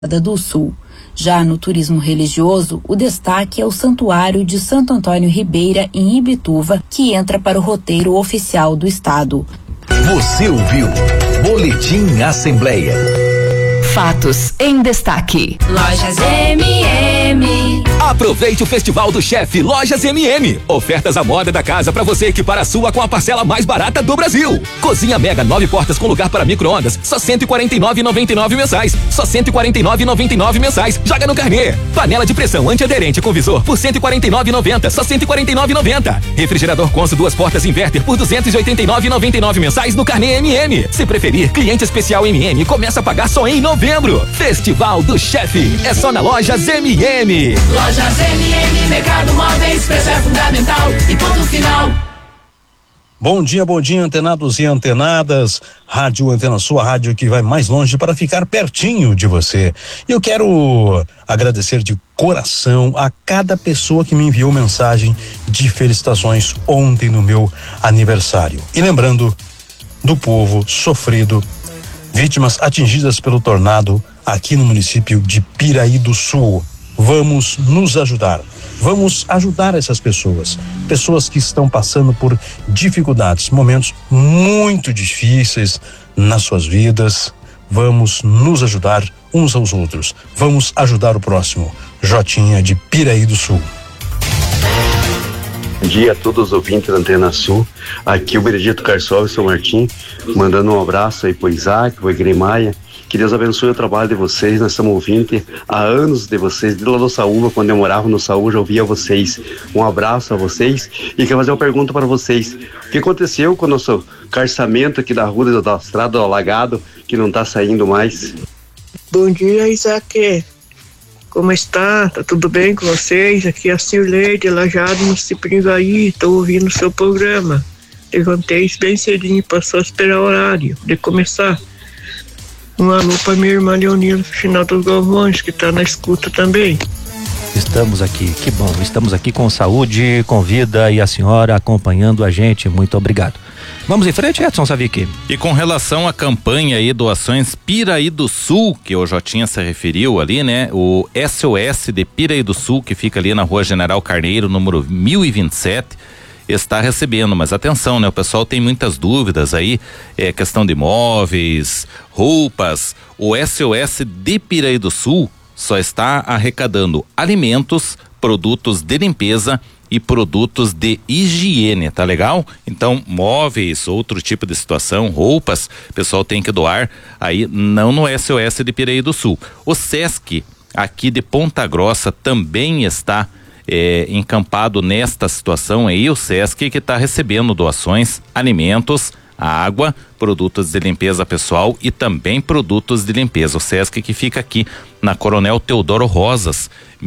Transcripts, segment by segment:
do Sul. Já no turismo religioso, o destaque é o Santuário de Santo Antônio Ribeira, em Imbituva, que entra para o roteiro oficial do estado. Você ouviu Boletim Assembleia. Fatos em destaque. Lojas MM. Aproveite o Festival do Chefe Lojas MM. Ofertas à moda da casa para você equipar a sua com a parcela mais barata do Brasil. Cozinha Mega 9 portas com lugar para micro-ondas, só R$ 149,99 mensais. Só R$ 149,99 mensais. Joga no carnê. Panela de pressão antiaderente com visor por R$ 149,90. Só R$ 149,90. Refrigerador Consul 2 portas inverter por R$ 289,99 mensais no carnê MM. Se preferir, cliente especial MM começa a pagar só em novembro. Festival do Chefe é só na Lojas MM. Lojas MM, Mercado Móveis, preço é fundamental e ponto final. Bom dia, antenados e antenadas. Rádio Antena Sul, a rádio que vai mais longe para ficar pertinho de você. E eu quero agradecer de coração a cada pessoa que me enviou mensagem de felicitações ontem no meu aniversário. E lembrando do povo sofrido, vítimas atingidas pelo tornado aqui no município de Piraí do Sul. Vamos nos ajudar. Vamos ajudar essas pessoas que estão passando por dificuldades, momentos muito difíceis nas suas vidas. Vamos nos ajudar uns aos outros. Vamos ajudar o próximo. Jotinha de Piraí do Sul. Bom dia a todos os ouvintes da Antena Sul. Aqui o Benedito Carçol e São Martim, mandando um abraço aí pro Isaac, pro Igremaia. Que Deus abençoe o trabalho de vocês. Nós estamos ouvindo há anos de vocês, de lá do Saúva, quando eu morava no Saúva, já ouvia vocês. Um abraço a vocês e quero fazer uma pergunta para vocês. O que aconteceu com o nosso carçamento aqui da rua da estrada do Alagado, que não está saindo mais? Bom dia, Isaac. Como está? Tá tudo bem com vocês? Aqui é a Cirleide, Lajado, município de Ivaí. Estou ouvindo o seu programa. Levantei bem cedinho, passou a esperar o horário de começar. Um alô para minha irmã Leonila, final dos Galvões, que está na escuta também. Estamos aqui, que bom, estamos aqui com saúde, com vida e a senhora acompanhando a gente, muito obrigado. Vamos em frente, Edson Savic. E com relação à campanha aí, doações Piraí do Sul, que o Jotinha se referiu ali, né? O SOS de Piraí do Sul, que fica ali na Rua General Carneiro, número 1027, está recebendo, mas atenção, né? O pessoal tem muitas dúvidas aí, questão de imóveis, roupas. O SOS de Piraí do Sul só está arrecadando alimentos, produtos de limpeza e produtos de higiene, tá legal? Então, móveis, outro tipo de situação, roupas, o pessoal tem que doar aí, não no SOS de Piraí do Sul. O SESC aqui de Ponta Grossa também está encampado nesta situação aí, o SESC que está recebendo doações, alimentos, água, produtos de limpeza pessoal e também produtos de limpeza. O SESC que fica aqui na Coronel Teodoro Rosas,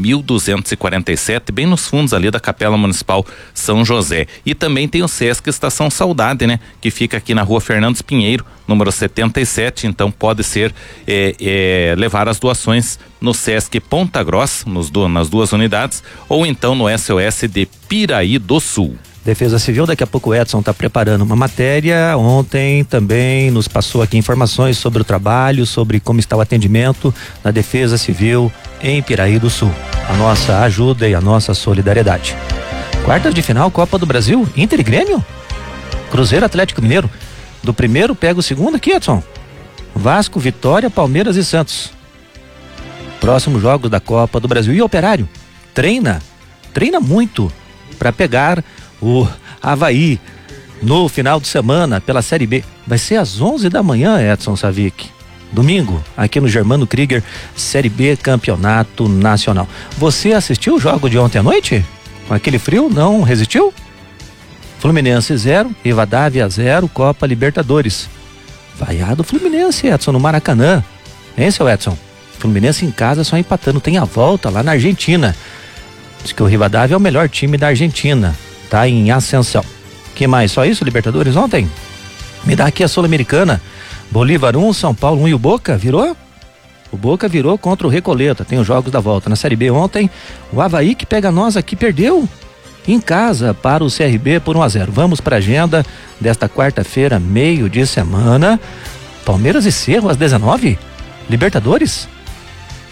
1247, bem nos fundos ali da Capela Municipal São José. E também tem o SESC Estação Saudade, né? Que fica aqui na Rua Fernandes Pinheiro, número 77, então pode ser levar as doações no SESC Ponta Grossa, nas duas unidades, ou então no SOS de Piraí do Sul. Defesa Civil, daqui a pouco o Edson está preparando uma matéria. Ontem também nos passou aqui informações sobre o trabalho, sobre como está o atendimento da Defesa Civil em Piraí do Sul. A nossa ajuda e a nossa solidariedade. Quartas de final, Copa do Brasil, Inter e Grêmio, Cruzeiro, Atlético Mineiro. Do primeiro pega o segundo aqui, Edson. Vasco, Vitória, Palmeiras e Santos. Próximos jogos da Copa do Brasil. E Operário treina muito para pegar o Avaí no final de semana pela Série B. Vai ser às 11 da manhã, Edson Savic. Domingo, aqui no Germano Krieger, Série B, Campeonato Nacional. Você assistiu o jogo de ontem à noite? Com aquele frio, não resistiu? Fluminense 0, Rivadavia 0, Copa Libertadores. Vaiado Fluminense, Edson, no Maracanã. Hein, seu Edson? Fluminense em casa só empatando, tem a volta lá na Argentina. Diz que o Rivadavia é o melhor time da Argentina. Tá em ascensão. Que mais? Só isso, Libertadores ontem? Me dá aqui a Sul-Americana. Bolívar 1, São Paulo 1 e o Boca virou? O Boca virou contra o Recoleta. Tem os jogos da volta. Na Série B ontem, o Avaí que pega nós aqui perdeu em casa para o CRB por 1-0. Vamos para a agenda desta quarta-feira, meio de semana. Palmeiras e Cerro às 19. Libertadores.